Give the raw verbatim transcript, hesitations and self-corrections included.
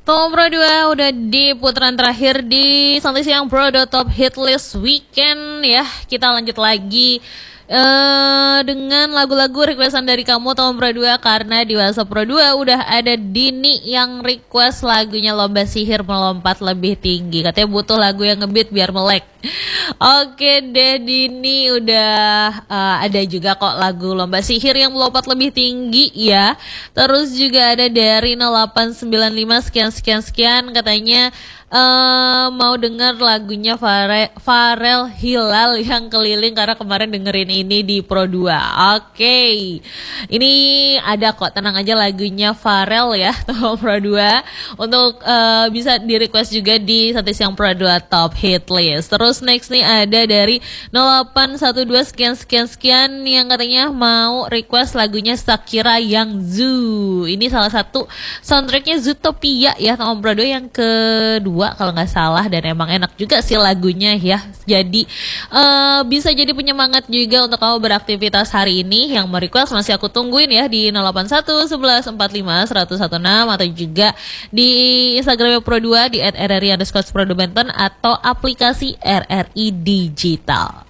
Tom Pro dua udah di putaran terakhir di Santai Siang Pro Top Hit List Weekend ya. Kita lanjut lagi uh, dengan lagu-lagu requestan dari kamu Tom Pro dua, karena di WhatsApp Pro dua udah ada Dini yang request lagunya Lomba Sihir Melompat Lebih Tinggi. Katanya butuh lagu yang ngebeat biar melek. Oke deh Dini, udah uh, ada juga kok lagu Lomba Sihir yang melompat lebih tinggi ya. Terus juga ada dari nol delapan sembilan lima sekian sekian sekian, katanya uh, mau denger lagunya Fare, Farel Hilal yang Keliling karena kemarin dengerin ini di Pro dua. Oke, ini ada kok, tenang aja lagunya Farel ya Top Pro dua untuk uh, bisa di request juga di Santai Siang Pro dua Top Hit List. Terus next nih ada dari nol delapan satu dua sekian sekian sekian yang katanya mau request lagunya Shakira yang Zoo. Ini salah satu soundtracknya Zootopia ya Tom Pro dua yang kedua kalau nggak salah, dan emang enak juga sih lagunya ya. Jadi uh, bisa jadi penyemangat juga untuk kamu beraktivitas hari ini. Yang mau request masih aku tungguin ya di nol delapan satu sebelas empat lima seratus enam belas atau juga di Instagram Pro dua di et r r i underscore pro dua banten atau aplikasi R R I Digital.